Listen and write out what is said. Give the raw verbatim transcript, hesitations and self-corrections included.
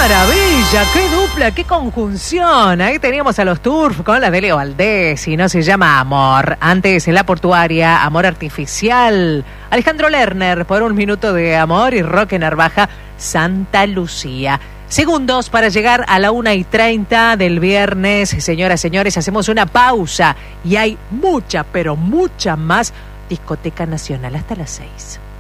maravilla! ¡Qué dupla! ¡Qué conjunción! Ahí teníamos a los Turf con la de Leo Valdés y no se llama Amor. Antes en La Portuaria, Amor Artificial. Alejandro Lerner por Un Minuto de Amor y Roque Narvaja, Santa Lucía. Segundos para llegar a la una y treinta del viernes. Señoras, señores, hacemos una pausa y hay mucha, pero mucha más Discoteca Nacional hasta las seis.